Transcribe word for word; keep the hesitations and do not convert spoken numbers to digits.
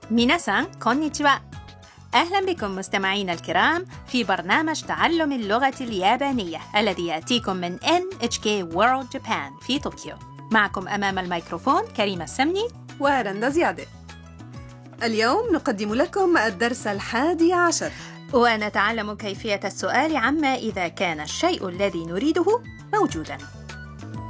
ميناسان كونيتشوا. أهلا بكم مستمعين الكرام في برنامج تعلم اللغة اليابانية الذي يأتيكم من إن إتش كي World Japan في طوكيو. معكم أمام الميكروفون كريمة السمني ورندا زيادة. اليوم نقدم لكم الدرس الحادي عشر، ونتعلم كيفية السؤال عما إذا كان الشيء الذي نريده موجوداً.